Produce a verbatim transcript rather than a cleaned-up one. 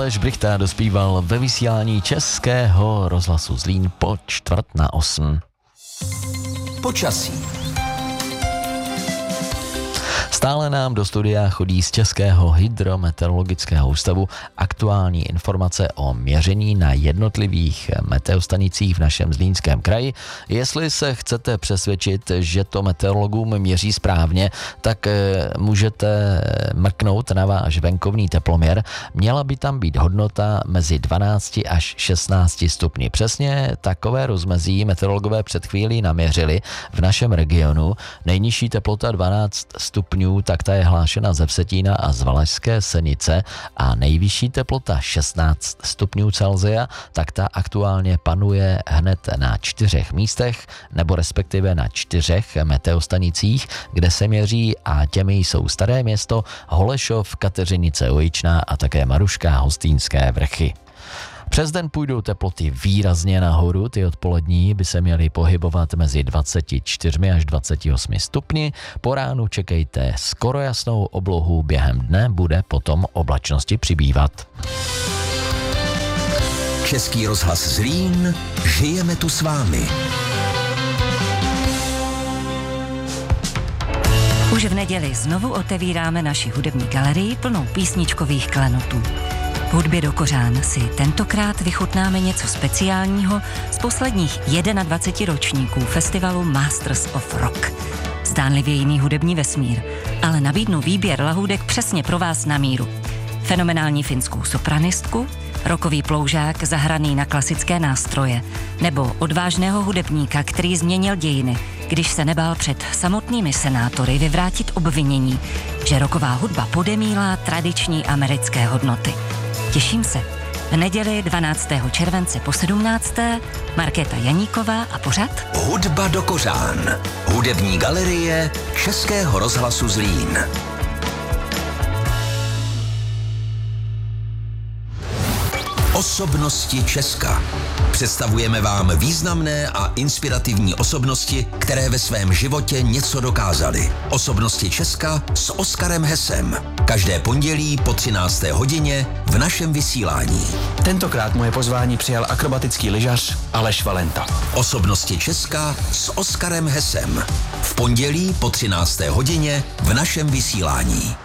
Aleš Brychta dospíval ve vysílání Českého rozhlasu Zlín po čtvrt na osm. Počasí. Stále nám do studia chodí z Českého hydrometeorologického ústavu aktuální informace o měření na jednotlivých meteostanicích v našem Zlínském kraji. Jestli se chcete přesvědčit, že to meteorologům měří správně, tak můžete mrknout na váš venkovní teploměr. Měla by tam být hodnota mezi dvanácti až šestnácti stupni. Přesně takové rozmezí meteorologové před chvílí naměřili v našem regionu. Nejnižší teplota dvanáct stupňů, tak ta je hlášena ze Vsetína a z Valašské Senice a nejvyšší teplota šestnáct stupňů Celsia, tak ta aktuálně panuje hned na čtyřech místech, nebo respektive na čtyřech meteostanicích, kde se měří, a těmi jsou Staré Město, Holešov, Kateřinice Ujičná a také Maruška, Hostýnské Vrchy. Přes den půjdou teploty výrazně nahoru, ty odpolední by se měly pohybovat mezi dvaceti čtyřmi až dvaceti osmi stupni. Po ránu čekejte skoro jasnou oblohu, během dne bude potom oblačnosti přibývat. Český rozhlas Zlín, žijeme tu s vámi. Už v neděli znovu otevíráme naši hudební galerii plnou písničkových klenotů. V hudbě do kořán si tentokrát vychutnáme něco speciálního z posledních dvaceti jedna ročníků festivalu Masters of Rock. Zdánlivě jiný hudební vesmír, ale nabídnu výběr lahůdek přesně pro vás na míru. Fenomenální finskou sopranistku, rockový ploužák zahraný na klasické nástroje, nebo odvážného hudebníka, který změnil dějiny, když se nebál před samotnými senátory vyvrátit obvinění, že rocková hudba podemílá tradiční americké hodnoty. Těším se. V neděli dvanáctého července po sedmnácté Markéta Janíková a pořad Hudba do kořán. Hudební galerie Českého rozhlasu Zlín. Osobnosti Česka. Představujeme vám významné a inspirativní osobnosti, které ve svém životě něco dokázaly. Osobnosti Česka s Oskarem Hesem. Každé pondělí po třinácté hodině v našem vysílání. Tentokrát moje pozvání přijal akrobatický lyžař Aleš Valenta. Osobnosti Česka s Oskarem Hesem. V pondělí po třinácté hodině v našem vysílání.